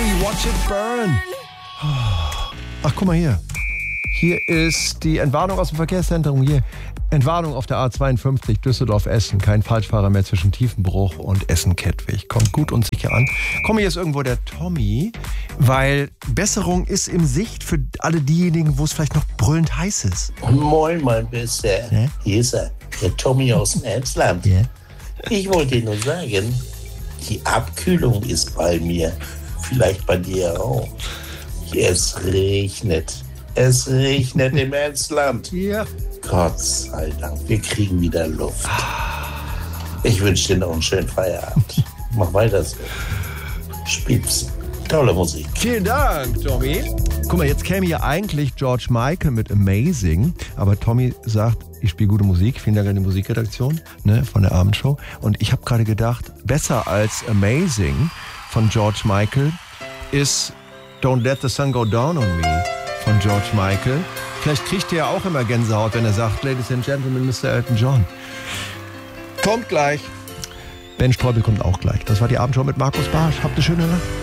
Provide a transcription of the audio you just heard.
Tommy, Watch It Burn. Ach, guck mal hier. Hier ist die Entwarnung aus dem Verkehrszentrum. Hier, Entwarnung auf der A52 Düsseldorf-Essen. Kein Falschfahrer mehr zwischen Tiefenbruch und Essen-Kettwig. Kommt gut und sicher an. Komm, hier ist irgendwo der Tommy, weil Besserung ist im Sicht für alle diejenigen, wo es vielleicht noch brüllend heiß ist. Moin, mein Bester. Ja? Hier ist er, der Tommy aus dem Emsland. Ja. Ich wollte dir nur sagen, die Abkühlung ist bei mir. Vielleicht bei dir auch. Es regnet. Es regnet im Emsland. Ja. Gott sei Dank, wir kriegen wieder Luft. Ich wünsche dir noch einen schönen Feierabend. Mach weiter so. Spiel's. Tolle Musik. Vielen Dank, Tommy. Guck mal, jetzt käme hier eigentlich George Michael mit Amazing, aber Tommy sagt, ich spiele gute Musik. Vielen Dank an die Musikredaktion, ne, von der Abendshow. Und ich habe gerade gedacht, besser als Amazing von George Michael ist Don't Let the Sun Go Down on Me von George Michael. Vielleicht kriegt ihr ja auch immer Gänsehaut, wenn er sagt, Ladies and Gentlemen, Mr. Elton John. Kommt gleich. Ben Streubel kommt auch gleich. Das war die Abendshow mit Markus Barsch. Habt eine schöne Nacht.